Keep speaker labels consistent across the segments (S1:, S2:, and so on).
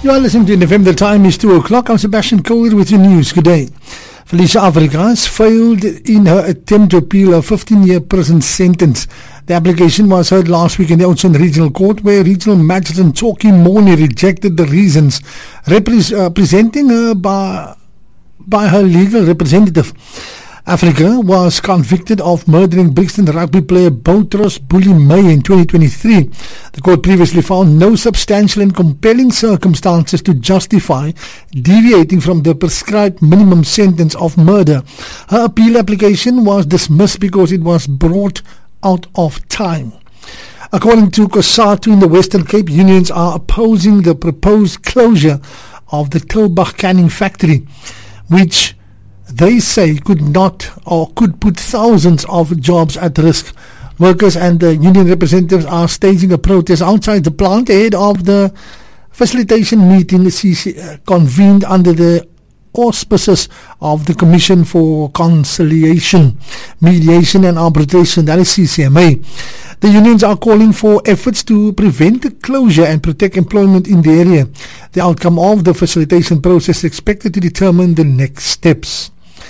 S1: You are listening to FM. The time is 2 o'clock. I'm Sebastian Kohler with your news. Good day. Felicia Afrikaans failed in her attempt to appeal a 15-year prison sentence. The application was heard last week in the Oudtshoorn Regional Court, where Regional Magistrate Tsoki Moni rejected the reasons presenting her by her legal representative. Africa was convicted of murdering Brixton rugby player Boutros Boehly May in 2023. The court previously found no substantial and compelling circumstances to justify deviating from the prescribed minimum sentence of murder. Her appeal application was dismissed because it was brought out of time. According to COSATU in the Western Cape, unions are opposing the proposed closure of the Tilbach canning factory, which they say could put thousands of jobs at risk. Workers and the union representatives are staging a protest outside the plant ahead of the facilitation meeting convened under the auspices of the Commission for Conciliation, Mediation and Arbitration, that is CCMA. The unions are calling for efforts to prevent the closure and protect employment in the area. The outcome of the facilitation process is expected to determine the next steps.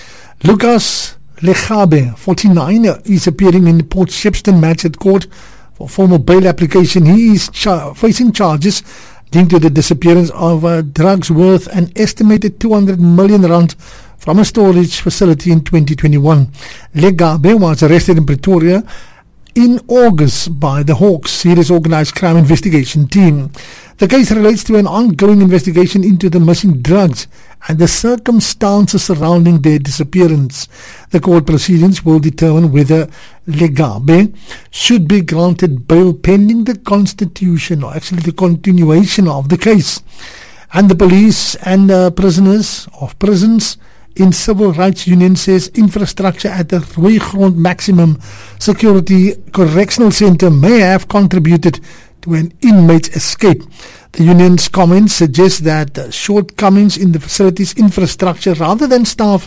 S1: Lucas Legabe, 49, is appearing in the Port Shepstone Magistrate Court for formal bail application. He is facing charges linked to the disappearance of drugs worth an estimated 200 million rand from a storage facility in 2021. Legabe was arrested in Pretoria in August by the Hawks Serious Organised Crime Investigation Team. The case relates to an ongoing investigation into the missing drugs and the circumstances surrounding their disappearance. The court proceedings will determine whether Legabe should be granted bail pending the constitution, or actually the continuation of the case. And the police and prisoners of prisons in Civil Rights Union says infrastructure at the Rooigrond Maximum Security Correctional Centre may have contributed to an inmate's escape. The union's comments suggest that shortcomings in the facility's infrastructure rather than staff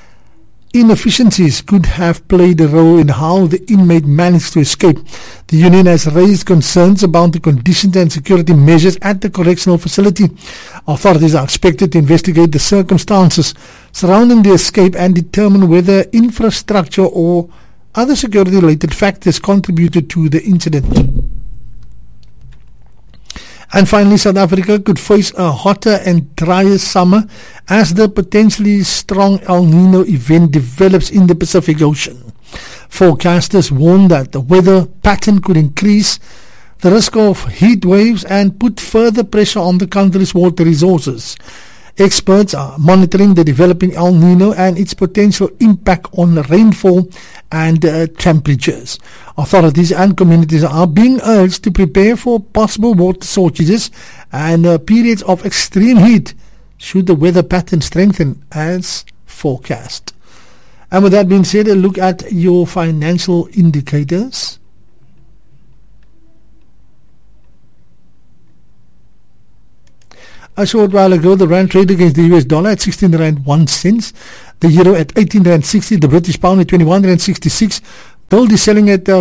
S1: inefficiencies could have played a role in how the inmate managed to escape. The union has raised concerns about the conditions and security measures at the correctional facility. Authorities are expected to investigate the circumstances surrounding the escape and determine whether infrastructure or other security-related factors contributed to the incident. And finally, South Africa could face a hotter and drier summer as the potentially strong El Nino event develops in the Pacific Ocean. Forecasters warn that the weather pattern could increase the risk of heat waves and put further pressure on the country's water resources. Experts are monitoring the developing El Nino and its potential impact on rainfall and temperatures. Authorities and communities are being urged to prepare for possible water shortages and periods of extreme heat should the weather pattern strengthen as forecast. And with that being said, a look at your financial indicators. A short while ago, the rand traded against the US dollar at 16 rand 1 cent, the euro at 18 rand 60, the British pound at 21 rand 66, gold is selling at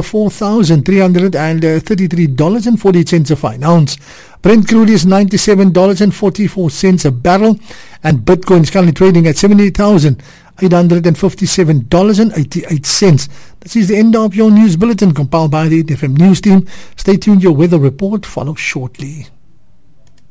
S1: $4,333.48 a fine ounce. Brent crude is $97.44 a barrel, and Bitcoin is currently trading at $78,857.88. This is the end of your news bulletin compiled by the FM News team. Stay tuned, your weather report follows shortly.